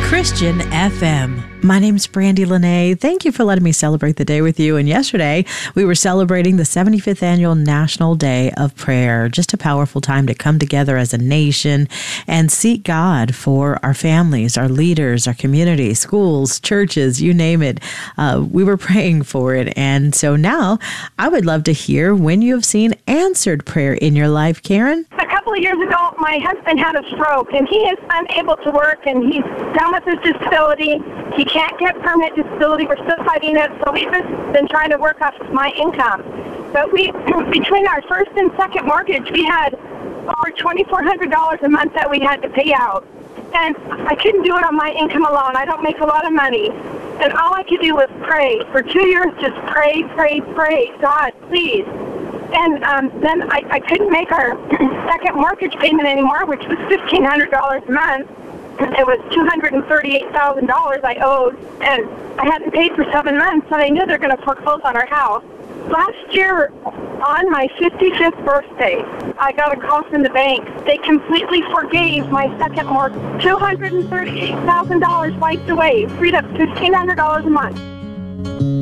Christian FM. My name's Brandy Lene. Thank you for letting me celebrate the day with you. And yesterday, we were celebrating the 75th Annual National Day of Prayer. Just a powerful time to come together as a nation and seek God for our families, our leaders, our communities, schools, churches, you name it. We were praying for it. And so now I would love to hear when you have seen answered prayer in your life, Karen. A couple of years ago, my husband had a stroke, and he is unable to work, and he's down with his disability. He can't get permanent disability. We're still fighting it, so we've just been trying to work off of my income. But we, between our first and second mortgage, we had over $2,400 a month that we had to pay out. And I couldn't do it on my income alone. I don't make a lot of money. And all I could do was pray. For 2 years, just pray. God, please. And then I couldn't make our second mortgage payment anymore, which was $1,500 a month. It was $238,000 I owed, and I hadn't paid for 7 months, so they knew they're going to foreclose on our house. Last year, on my 55th birthday, I got a call from the bank. They completely forgave my second mortgage. $238,000 wiped away, freed up $1,500 a month.